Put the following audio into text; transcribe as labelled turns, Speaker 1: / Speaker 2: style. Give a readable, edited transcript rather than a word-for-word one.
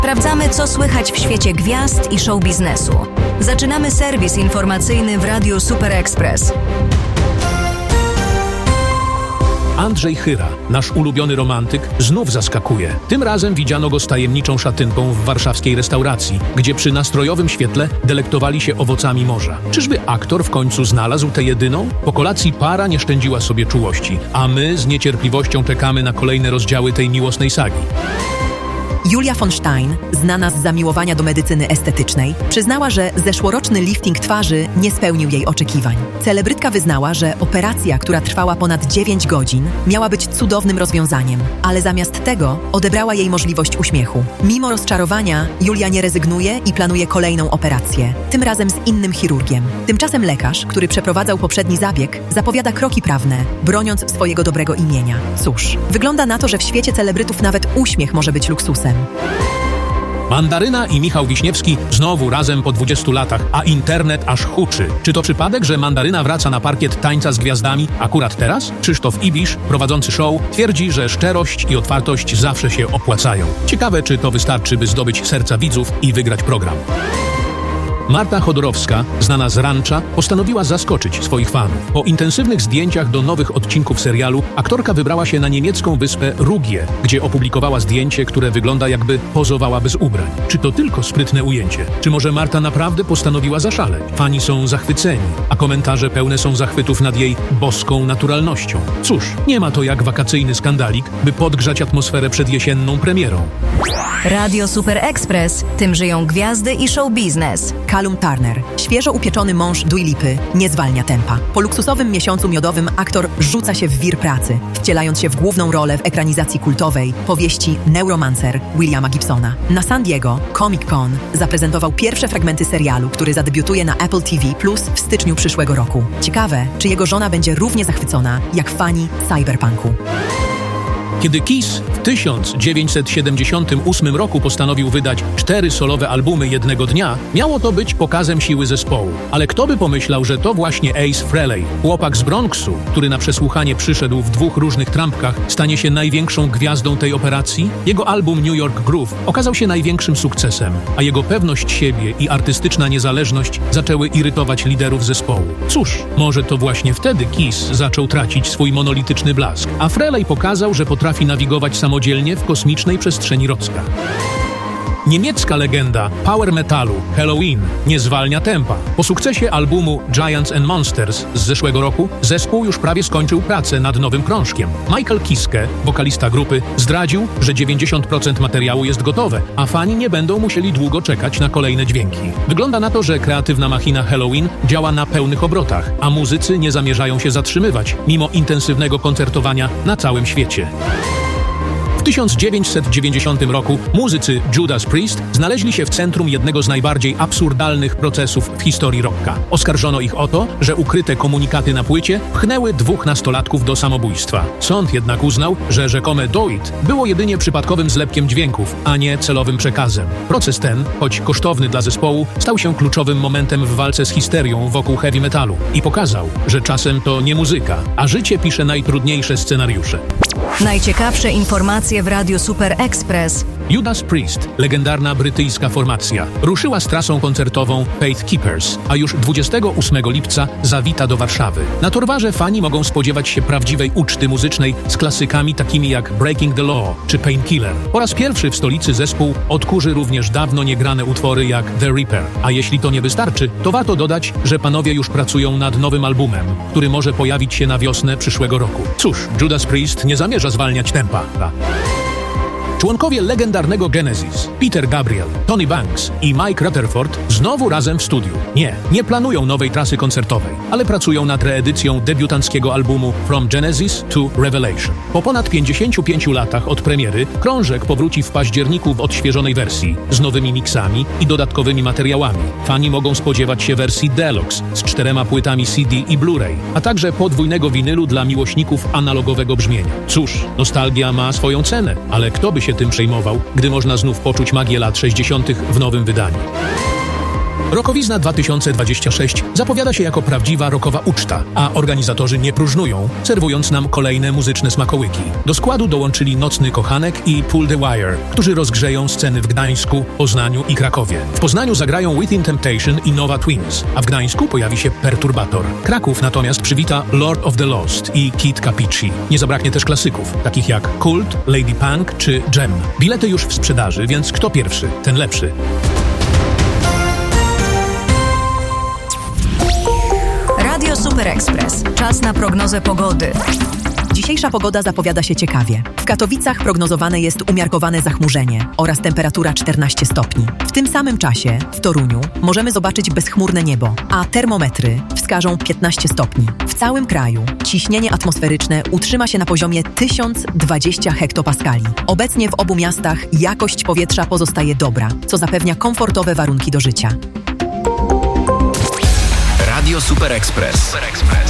Speaker 1: Sprawdzamy, co słychać w świecie gwiazd i show biznesu. Zaczynamy serwis informacyjny w Radiu Super Express.
Speaker 2: Andrzej Chyra, nasz ulubiony romantyk, znów zaskakuje. Tym razem widziano go z tajemniczą szatynką w warszawskiej restauracji, gdzie przy nastrojowym świetle delektowali się owocami morza. Czyżby aktor w końcu znalazł tę jedyną? Po kolacji para nie szczędziła sobie czułości, a my z niecierpliwością czekamy na kolejne rozdziały tej miłosnej sagi.
Speaker 3: Julia von Stein, znana z zamiłowania do medycyny estetycznej, przyznała, że zeszłoroczny lifting twarzy nie spełnił jej oczekiwań. Celebrytka wyznała, że operacja, która trwała ponad 9 godzin, miała być cudownym rozwiązaniem, ale zamiast tego odebrała jej możliwość uśmiechu. Mimo rozczarowania, Julia nie rezygnuje i planuje kolejną operację, tym razem z innym chirurgiem. Tymczasem lekarz, który przeprowadzał poprzedni zabieg, zapowiada kroki prawne, broniąc swojego dobrego imienia. Cóż, wygląda na to, że w świecie celebrytów nawet uśmiech może być luksusem.
Speaker 2: Mandaryna i Michał Wiśniewski znowu razem po 20 latach, a internet aż huczy. Czy to przypadek, że Mandaryna wraca na parkiet Tańca z Gwiazdami akurat teraz? Krzysztof Ibisz, prowadzący show, twierdzi, że szczerość i otwartość zawsze się opłacają. Ciekawe, czy to wystarczy, by zdobyć serca widzów i wygrać program. Marta Chodorowska, znana z Rancza, postanowiła zaskoczyć swoich fanów. Po intensywnych zdjęciach do nowych odcinków serialu aktorka wybrała się na niemiecką wyspę Rugie, gdzie opublikowała zdjęcie, które wygląda, jakby pozowała bez ubrań. Czy to tylko sprytne ujęcie? Czy może Marta naprawdę postanowiła zaszaleć? Fani są zachwyceni, a komentarze pełne są zachwytów nad jej boską naturalnością. Cóż, nie ma to jak wakacyjny skandalik, by podgrzać atmosferę przed jesienną premierą.
Speaker 1: Radio Super Express. Tym żyją gwiazdy i show biznes.
Speaker 3: Callum Turner, świeżo upieczony mąż Dua Lipy, nie zwalnia tempa. Po luksusowym miesiącu miodowym aktor rzuca się w wir pracy, wcielając się w główną rolę w ekranizacji kultowej powieści Neuromancer Williama Gibsona. Na San Diego Comic Con zaprezentował pierwsze fragmenty serialu, który zadebiutuje na Apple TV Plus w styczniu przyszłego roku. Ciekawe, czy jego żona będzie równie zachwycona jak fani cyberpunku.
Speaker 2: Kiedy Kiss w 1978 roku postanowił wydać 4 solowe albumy jednego dnia, miało to być pokazem siły zespołu. Ale kto by pomyślał, że to właśnie Ace Frehley, chłopak z Bronxu, który na przesłuchanie przyszedł w 2 różnych trampkach, stanie się największą gwiazdą tej operacji? Jego album New York Groove okazał się największym sukcesem, a jego pewność siebie i artystyczna niezależność zaczęły irytować liderów zespołu. Cóż, może to właśnie wtedy Kiss zaczął tracić swój monolityczny blask, a Frehley pokazał, że potrafi nawigować samodzielnie w kosmicznej przestrzeni Rocka. Niemiecka legenda power metalu Helloween nie zwalnia tempa. Po sukcesie albumu Giants and Monsters z zeszłego roku zespół już prawie skończył pracę nad nowym krążkiem. Michael Kiske, wokalista grupy, zdradził, że 90% materiału jest gotowe, a fani nie będą musieli długo czekać na kolejne dźwięki. Wygląda na to, że kreatywna machina Helloween działa na pełnych obrotach, a muzycy nie zamierzają się zatrzymywać, mimo intensywnego koncertowania na całym świecie. W 1990 roku muzycy Judas Priest znaleźli się w centrum jednego z najbardziej absurdalnych procesów w historii rocka. Oskarżono ich o to, że ukryte komunikaty na płycie pchnęły 2 nastolatków do samobójstwa. Sąd jednak uznał, że rzekome doit było jedynie przypadkowym zlepkiem dźwięków, a nie celowym przekazem. Proces ten, choć kosztowny dla zespołu, stał się kluczowym momentem w walce z histerią wokół heavy metalu i pokazał, że czasem to nie muzyka, a życie pisze najtrudniejsze scenariusze.
Speaker 1: Najciekawsze informacje w Radiu Super Express.
Speaker 2: Judas Priest, legendarna brytyjska formacja, ruszyła z trasą koncertową Faith Keepers, a już 28 lipca zawita do Warszawy. Na Torwarze fani mogą spodziewać się prawdziwej uczty muzycznej z klasykami takimi jak Breaking the Law czy Painkiller. Po raz pierwszy w stolicy zespół odkurzy również dawno niegrane utwory jak The Reaper. A jeśli to nie wystarczy, to warto dodać, że panowie już pracują nad nowym albumem, który może pojawić się na wiosnę przyszłego roku. Cóż, Judas Priest nie zamierza zwalniać tempa. Członkowie legendarnego Genesis, Peter Gabriel, Tony Banks i Mike Rutherford znowu razem w studiu. Nie planują nowej trasy koncertowej, ale pracują nad reedycją debiutanckiego albumu From Genesis to Revelation. Po ponad 55 latach od premiery krążek powróci w październiku w odświeżonej wersji, z nowymi miksami i dodatkowymi materiałami. Fani mogą spodziewać się wersji Deluxe z 4 płytami CD i Blu-ray, a także podwójnego winylu dla miłośników analogowego brzmienia. Cóż, nostalgia ma swoją cenę, ale kto by się tym przejmował, gdy można znów poczuć magię lat 60. w nowym wydaniu. Rokowizna 2026 zapowiada się jako prawdziwa rockowa uczta, a organizatorzy nie próżnują, serwując nam kolejne muzyczne smakołyki. Do składu dołączyli Nocny Kochanek i Pull the Wire, którzy rozgrzeją sceny w Gdańsku, Poznaniu i Krakowie. W Poznaniu zagrają Within Temptation i Nova Twins, a w Gdańsku pojawi się Perturbator. Kraków natomiast przywita Lord of the Lost i Kid Capici. Nie zabraknie też klasyków, takich jak Kult, Lady Punk czy Gem. Bilety już w sprzedaży, więc kto pierwszy, ten lepszy.
Speaker 1: Radio Super Express. Czas na prognozę pogody.
Speaker 3: Dzisiejsza pogoda zapowiada się ciekawie. W Katowicach prognozowane jest umiarkowane zachmurzenie oraz temperatura 14 stopni. W tym samym czasie w Toruniu możemy zobaczyć bezchmurne niebo, a termometry wskażą 15 stopni. W całym kraju ciśnienie atmosferyczne utrzyma się na poziomie 1020 hektopaskali. Obecnie w obu miastach jakość powietrza pozostaje dobra, co zapewnia komfortowe warunki do życia.
Speaker 4: Radio Super Express.